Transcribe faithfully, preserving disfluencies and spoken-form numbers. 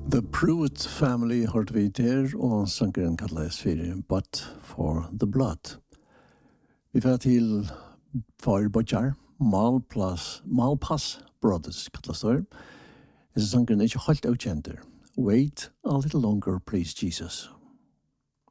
The Pruitt family hørte vi der, og sangeren kalles for But for the Blood. Vi får til Far Bodjar, Malpass, Malpass Brothers kalles det. Disse sangeren er ikke helt avkjenter. Wait a little longer, please Jesus.